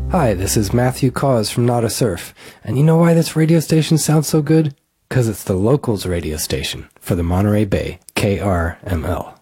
Hi, this is Matthew Cause from Not a Surf, and you know why this radio station sounds so good? Because it's the locals radio station for the Monterey Bay, KRML.